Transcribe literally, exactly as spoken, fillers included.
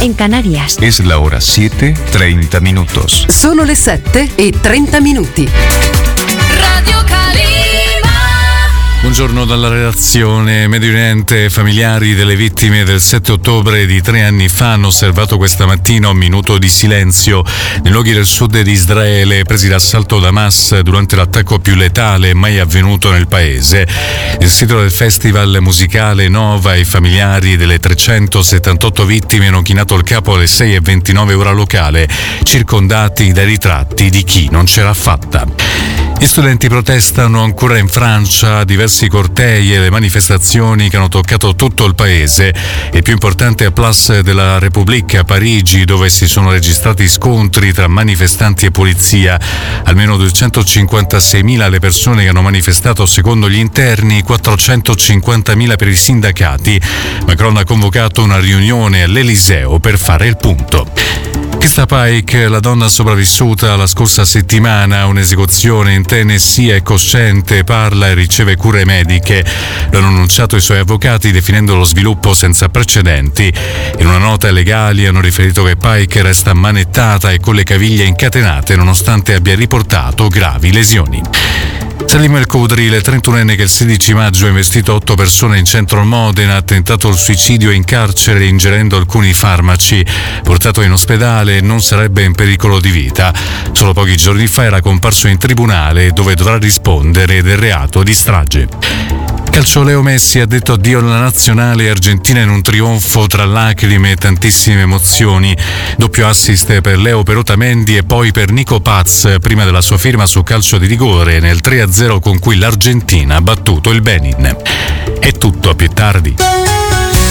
en Canarias. Es la hora siete, treinta minutos. Sono le sette e trenta minuti. Radio Calima. Buongiorno dalla redazione. Medio Oriente, familiari delle vittime del sette ottobre di tre anni fa hanno osservato questa mattina un minuto di silenzio nei luoghi del sud di Israele presi d'assalto da Hamas durante l'attacco più letale mai avvenuto nel paese. Il sito del festival musicale Nova e i familiari delle trecentosettantotto vittime hanno chinato il capo alle sei e ventinove ora locale, circondati dai ritratti di chi non ce l'ha fatta. Gli studenti protestano ancora in Francia, diversi cortei e le manifestazioni che hanno toccato tutto il paese. Il più importante è a Place de la République a Parigi, dove si sono registrati scontri tra manifestanti e polizia. Almeno duecentocinquantaseimila le persone che hanno manifestato secondo gli interni, quattrocentocinquantamila per i sindacati. Macron ha convocato una riunione all'Eliseo per fare il punto. Krista Pike, la donna sopravvissuta la scorsa settimana a un'esecuzione in Tennessee, è cosciente, parla e riceve cure mediche. Lo hanno annunciato i suoi avvocati definendo lo sviluppo senza precedenti. In una nota ai legali hanno riferito che Pike resta manettata e con le caviglie incatenate nonostante abbia riportato gravi lesioni. Salim El Khudri, il trentunenne che il sedici maggio ha investito otto persone in centro a Modena, ha tentato il suicidio in carcere ingerendo alcuni farmaci. Portato in ospedale, non sarebbe in pericolo di vita. Solo pochi giorni fa era comparso in tribunale dove dovrà rispondere del reato di strage. Calcio, Leo Messi ha detto addio alla nazionale argentina in un trionfo tra lacrime e tantissime emozioni. Doppio assist per Leo per Otamendi e poi per Nico Paz prima della sua firma su calcio di rigore nel tre a zero con cui l'Argentina ha battuto il Benin. È tutto, a più tardi.